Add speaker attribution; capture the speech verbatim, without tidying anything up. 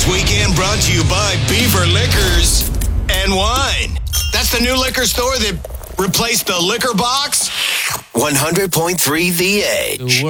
Speaker 1: this weekend brought to you by Beaver Liquors and Wine. That's the new liquor store that replaced the liquor box. one hundred point three The Edge.